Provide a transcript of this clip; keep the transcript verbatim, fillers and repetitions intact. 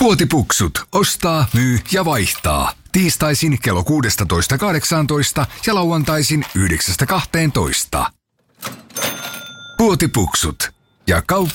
Puotipuksut. Ostaa, myy ja vaihtaa. Tiistaisin kello kuusitoista kahdeksantoista ja lauantaisin yhdeksästä kahteentoista. Puotipuksut. Ja kauppa.